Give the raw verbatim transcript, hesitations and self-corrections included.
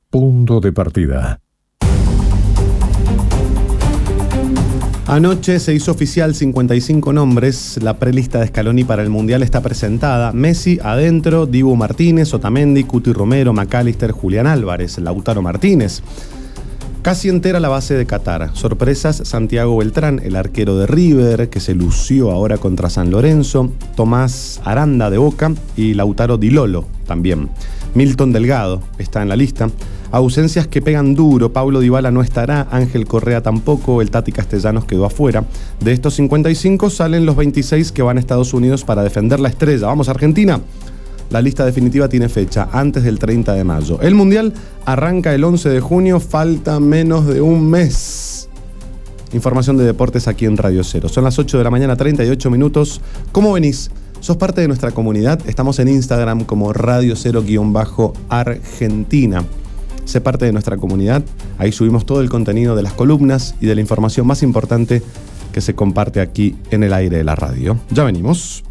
Punto de partida. Anoche se hizo oficial cincuenta y cinco nombres. La prelista de Scaloni para el Mundial está presentada. Messi adentro, Dibu Martínez, Otamendi, Cuti Romero, McAllister, Julián Álvarez, Lautaro Martínez. Casi entera la base de Qatar. Sorpresas: Santiago Beltrán, el arquero de River, que se lució ahora contra San Lorenzo. Tomás Aranda de Boca y Lautaro Di Lolo también. Milton Delgado está en la lista. Ausencias que pegan duro: Paulo Dybala no estará, Ángel Correa tampoco, el Tati Castellanos quedó afuera. De estos cincuenta y cinco salen los veintiséis que van a Estados Unidos para defender la estrella. Vamos a Argentina. La lista definitiva tiene fecha antes del treinta de mayo. El Mundial arranca el once de junio, falta menos de un mes. Información de deportes aquí en Radio Cero. Son las ocho de la mañana, treinta y ocho minutos. ¿Cómo venís? ¿Sos parte de nuestra comunidad? Estamos en Instagram como Radio Cero-Argentina. Sé parte de nuestra comunidad. Ahí subimos todo el contenido de las columnas y de la información más importante que se comparte aquí en el aire de la radio. Ya venimos.